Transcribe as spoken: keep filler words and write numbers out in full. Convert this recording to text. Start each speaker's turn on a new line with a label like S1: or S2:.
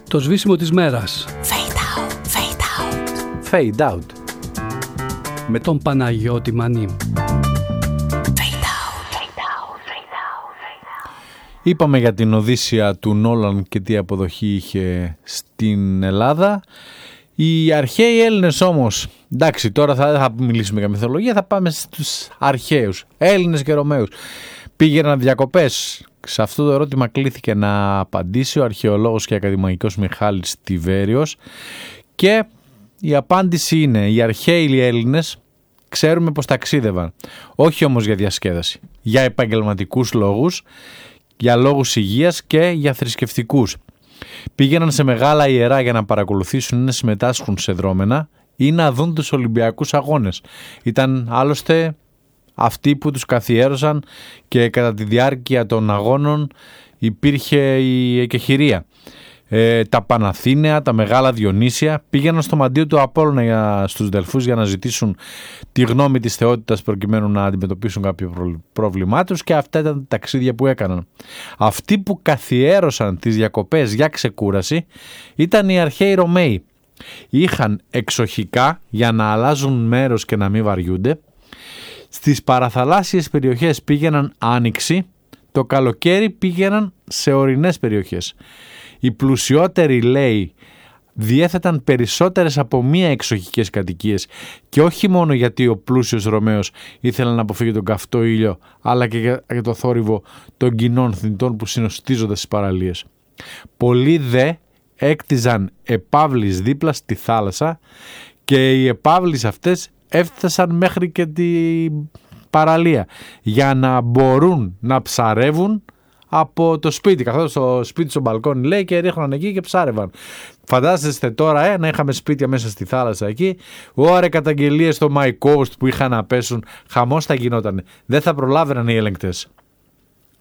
S1: Το σβήσιμο της μέρας.
S2: Fade out, fade out.
S3: Fade out.
S1: Με τον Παναγιώτη Μανή.
S3: Είπαμε για την Οδύσσεια του Νόλαν και τι αποδοχή είχε στην Ελλάδα. Οι αρχαίοι Έλληνες όμως, εντάξει τώρα θα, θα μιλήσουμε για μυθολογία, θα πάμε στους αρχαίους Έλληνες και Ρωμαίους. Πήγαιναν διακοπές. Σε αυτό το ερώτημα κλήθηκε να απαντήσει ο αρχαιολόγος και ακαδημαϊκός Μιχάλης Τιβέριος και η απάντηση είναι: οι αρχαίοι Έλληνες ξέρουμε πως ταξίδευαν, όχι όμως για διασκέδαση, για επαγγελματικούς λόγους, για λόγους υγείας και για θρησκευτικούς. Πήγαιναν σε μεγάλα ιερά για να παρακολουθήσουν ή να συμμετάσχουν σε δρόμενα ή να δουν τους Ολυμπιακούς Αγώνες. Ήταν άλλωστε αυτοί που τους καθιέρωσαν και κατά τη διάρκεια των αγώνων υπήρχε η εκεχηρία. Ε, τα Παναθήναια, τα Μεγάλα Διονύσια πήγαιναν στο μαντίο του Απόλλωνα για, στους Δελφούς για να ζητήσουν τη γνώμη της θεότητας προκειμένου να αντιμετωπίσουν κάποιο πρόβλημά τους και αυτά ήταν τα ταξίδια που έκαναν. Αυτοί που καθιέρωσαν τις διακοπές για ξεκούραση ήταν οι αρχαίοι Ρωμαίοι. Είχαν εξοχικά για να αλλάζουν μέρος και να μην βαριούνται. Στις παραθαλάσσιες περιοχές πήγαιναν άνοιξη, το καλοκαίρι πήγαιναν σε ορεινές περιοχές. Οι πλουσιότεροι, λέει, διέθεταν περισσότερες από μία εξοχικές κατοικίες και όχι μόνο γιατί ο πλούσιος Ρωμαίος ήθελε να αποφύγει τον καυτό ήλιο, αλλά και για το θόρυβο των κοινών θνητών που συνοστίζονται στις παραλίες. Πολλοί δε έκτιζαν επαύλεις δίπλα στη θάλασσα και οι επαύλεις αυτές έφτασαν μέχρι και την παραλία για να μπορούν να ψαρεύουν από το σπίτι. Καθώς το σπίτι στο μπαλκόνι, λέει, και ρίχναν εκεί και ψάρευαν. Φαντάζεστε τώρα ε, να είχαμε σπίτια μέσα στη θάλασσα εκεί. Ωραία, καταγγελίες στο My Coast που είχαν να πέσουν. Χαμός θα γινόταν. Δεν θα προλάβαιναν οι έλεγκτες.